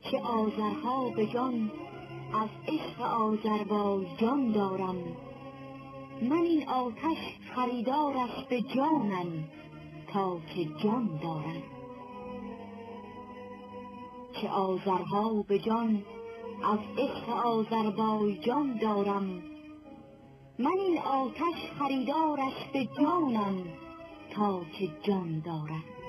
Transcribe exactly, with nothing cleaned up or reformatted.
که آذرها به جان از عشق آذربایجان دارم. من این آتش خریدارش به جانم تا که جان دارم. که آذرها به جان از عشق آذربایجان دارم. من این آتش خریدارش به جانم تا که جان دارم.